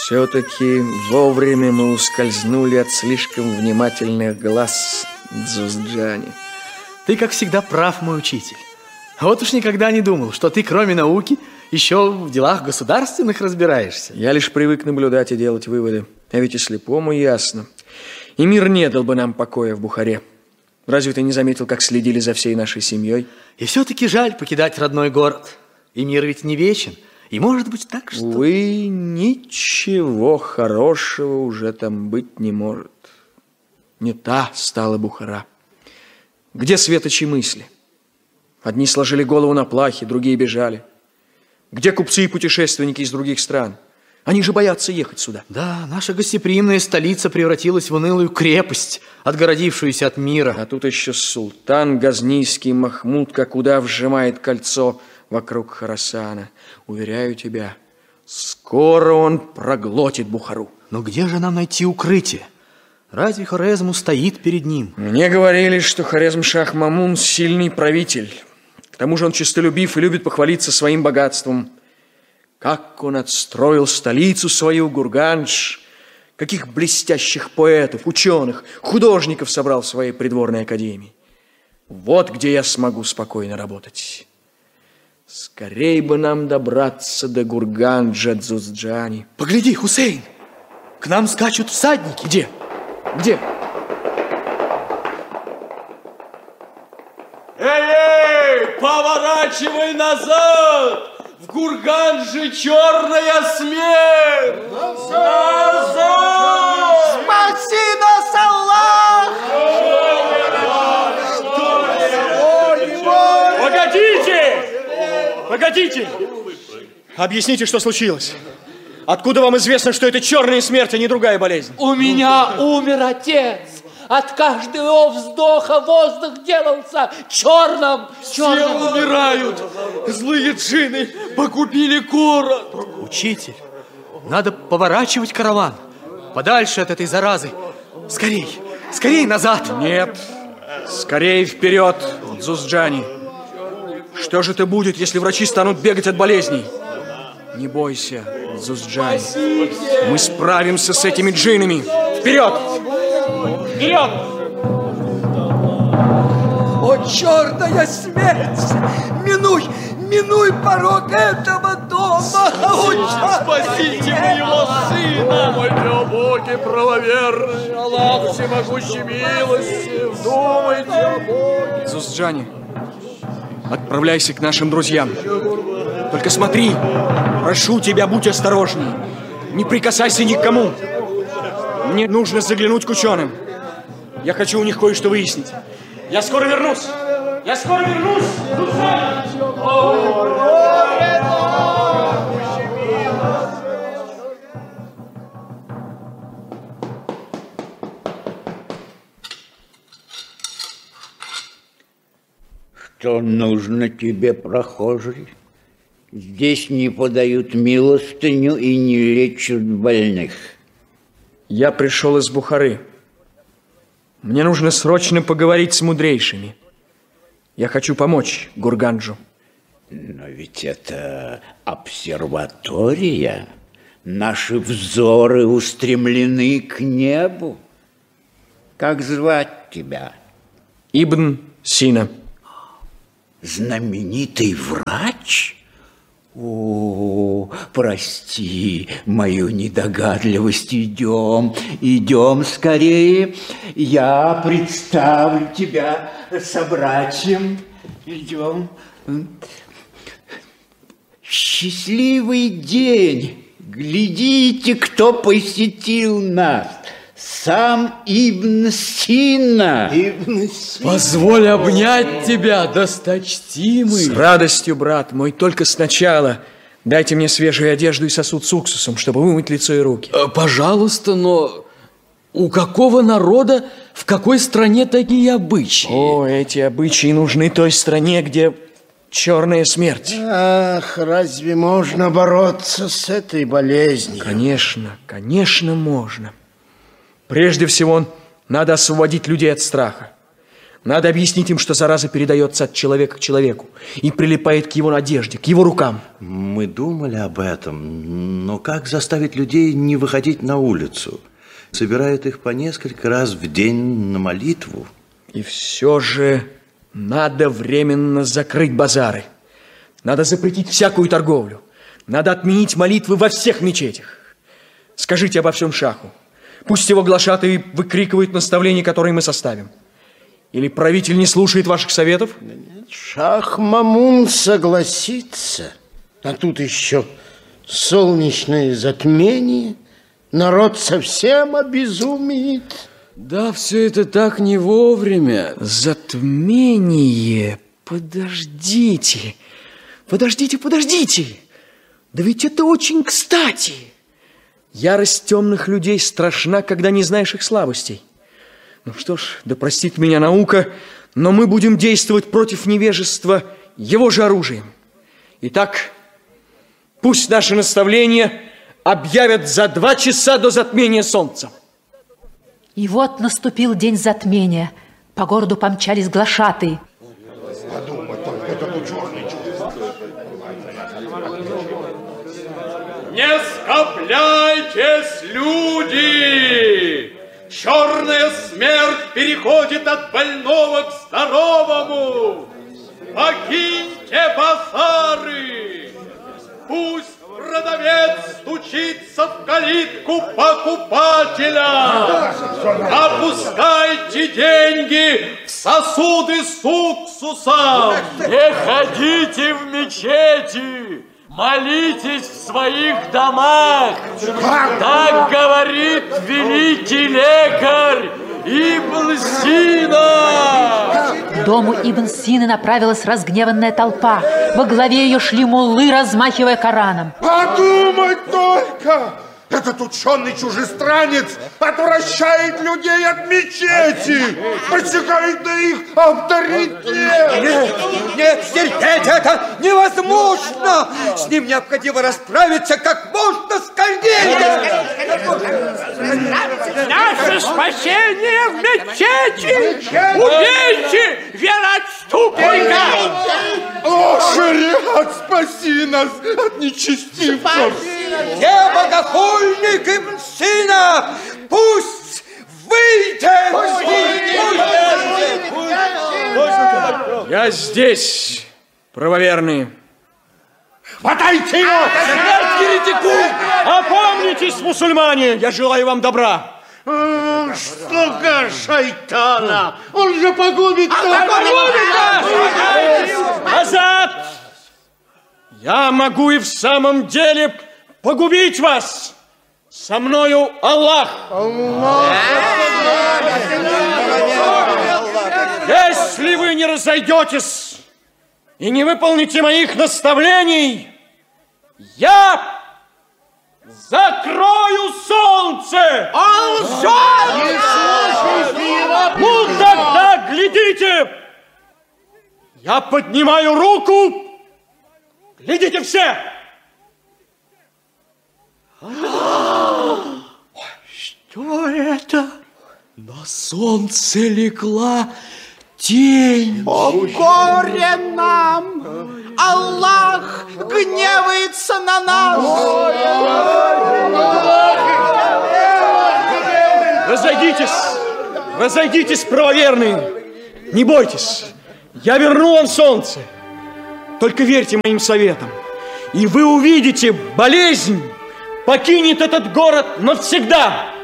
Все-таки вовремя мы ускользнули от слишком внимательных глаз Дзузджани. Ты, как всегда, прав, мой учитель. Вот уж никогда не думал, что ты, кроме науки, еще в делах государственных разбираешься. Я лишь привык наблюдать и делать выводы. А ведь и слепому ясно. И мир не дал бы нам покоя в Бухаре. Разве ты не заметил, как следили за всей нашей семьей? И все-таки жаль покидать родной город. И мир ведь не вечен. И может быть так, что... Увы, ничего хорошего уже там быть не может. Не та стала Бухара. Где светочи мысли? Одни сложили голову на плахе, другие бежали. Где купцы и путешественники из других стран? Они же боятся ехать сюда. Да, наша гостеприимная столица превратилась в унылую крепость, отгородившуюся от мира. А тут еще султан Газнийский Махмуд, как удав сжимает кольцо вокруг Хорасана. Уверяю тебя, скоро он проглотит Бухару. Но где же нам найти укрытие? Разве Хорезм устоит перед ним? Мне говорили, что Хорезм-Шах Мамун сильный правитель. К тому же он честолюбив и любит похвалиться своим богатством. Как он отстроил столицу свою, Гургандж, каких блестящих поэтов, ученых, художников собрал в своей придворной академии. Вот где я смогу спокойно работать. Скорей бы нам добраться до Гурганджа, Дзузджани. Погляди, Хусейн, к нам скачут всадники. Где? Где? Эй, поворачивай назад! В Гургандже черная смерть! Назад! Спаси нас, Аллах! Погодите! Погодите! Объясните, что случилось. Откуда вам известно, что это черная смерть, а не другая болезнь? У меня умер отец. От каждого вздоха воздух делался черным. Все умирают. Злые джинны погубили город. Учитель, надо поворачивать караван подальше от этой заразы. Скорей, скорей назад. Нет, скорее вперед, Дзузджани. Что же это будет, если врачи станут бегать от болезней? Не бойся, Дзузджани. Мы справимся с этими джиннами. Вперед! Вперед! О, черная смерть! Минуй порог этого дома! Спасите моего сына! Мой Боги правоверный, Аллах всемогущий милости, вдумайте о Боге. Дзузджани, отправляйся к нашим друзьям. Только смотри, прошу тебя, будь осторожней. Не прикасайся ни к кому. Мне нужно заглянуть к ученым. Я хочу у них кое-что выяснить. Я скоро вернусь. Я скоро вернусь. Что нужно тебе, прохожий? Здесь не подают милостыню и не лечат больных. Я пришел из Бухары. Мне нужно срочно поговорить с мудрейшими. Я хочу помочь Гурганджу. Но ведь это обсерватория. Наши взоры устремлены к небу. Как звать тебя? Ибн Сина. Знаменитый врач? О, прости мою недогадливость. Идем скорее. Я представлю тебя собратьям. Идем. Счастливый день. Глядите, кто посетил нас. Сам Ибн Сина. Позволь обнять тебя, досточтимый. С радостью, брат мой, только сначала дайте мне свежую одежду и сосуд с уксусом, чтобы вымыть лицо и руки. Пожалуйста, но у какого народа, в какой стране такие обычаи? О, эти обычаи нужны той стране, где черная смерть. Ах, разве можно бороться с этой болезнью? Конечно, конечно, можно. Прежде всего, надо освободить людей от страха. Надо объяснить им, что зараза передается от человека к человеку и прилипает к его одежде, к его рукам. Мы думали об этом, но как заставить людей не выходить на улицу? Собирают их по несколько раз в день на молитву. И все же надо временно закрыть базары. Надо запретить всякую торговлю. Надо отменить молитвы во всех мечетях. Скажите обо всем шаху. Пусть его глашатые выкрикивают наставления, которые мы составим. Или правитель не слушает ваших советов? Шах Мамун согласится. А тут еще солнечное затмение. Народ совсем обезумеет. Да, все это так не вовремя. Затмение? Подождите. Подождите. Да ведь это очень кстати. Ярость темных людей страшна, когда не знаешь их слабостей. Ну что ж, да простит меня наука, но мы будем действовать против невежества его же оружием. Итак, пусть наши наставления объявят за 2 часа до затмения солнца. И вот наступил день затмения. По городу помчались глашатые. Не скопляйтесь, люди! Черная смерть переходит от больного к здоровому! Покиньте базары! Пусть продавец стучится в калитку покупателя! Опускайте деньги в сосуды с уксусом! Не ходите в мечети! Молитесь в своих домах! Так говорит великий лекарь Ибн Сина! К дому Ибн Сины направилась разгневанная толпа. Во главе ее шли муллы, размахивая Кораном. Подумать только! Этот ученый чужестранец отвращает людей от мечети, посягает на их авторитет. Нет, терпеть это невозможно. С ним необходимо расправиться как можно скорее. Наше спасение в мечети! Убейте вероотступника! О, шариат, спаси нас от нечестивцев! Я богохульник Ибн Сина! Пусть выйдет! Я здесь, правоверные. Хватайте его! Смерть еретику! Опомнитесь, мусульмане! Я желаю вам добра! Слуга шайтана! Он же погубит нас! Назад! Я могу и в самом деле погубить вас! Со мною Аллах! Если вы не разойдетесь и не выполните моих наставлений, я закрою солнце! Ну тогда глядите! Я поднимаю руку! Глядите все! Что это? На солнце легла тень. О, горе нам! Аллах гневается на нас! Разойдитесь, правоверные! Не бойтесь, я верну вам солнце. Только верьте моим советам, и вы увидите, болезнь покинет этот город навсегда.